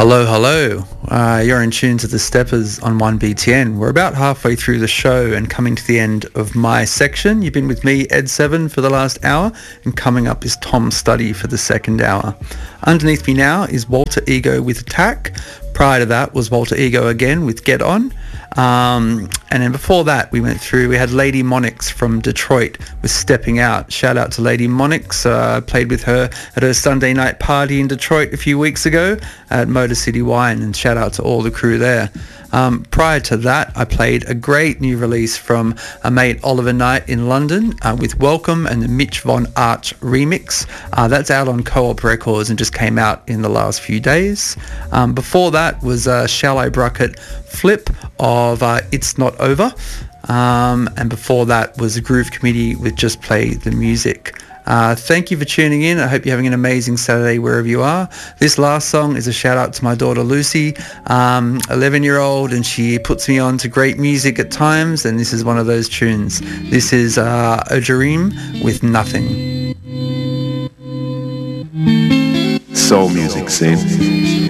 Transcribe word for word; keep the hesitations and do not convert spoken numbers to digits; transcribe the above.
Hello, hello. Uh, you're in tune to the Steppers on one B T N. We're about halfway through the show and coming to the end of my section. You've been with me, Ed Seven, for the last hour, and coming up is Tom Studdy for the second hour. Underneath me now is Walter Ego with Attack. Prior to that was Walter Ego again with Get On. Um, and then before that, we went through, we had Lady Monix from Detroit with Stepping Out. Shout out to Lady Monix. I uh, played with her at her Sunday night party in Detroit a few weeks ago at Motor City Wine, and shout out to all the crew there. Um, prior to that, I played a great new release from a mate Oliver Knight in London uh, with Welcome and the Mitch Von Arch remix. Uh, that's out on Co-op Records and just came out in the last few days. Um, before that was uh, Shallow Bracket Flip of uh, It's Not Over. Um, and before that was the Groove Committee with Just Play the Music. Uh, thank you for tuning in. I hope you're having an amazing Saturday wherever you are. This last song is a shout out to my daughter Lucy, um, eleven year old, and she puts me on to great music at times, and this is one of those tunes. This is uh, Ojarim with Nothing. Soul music, scene.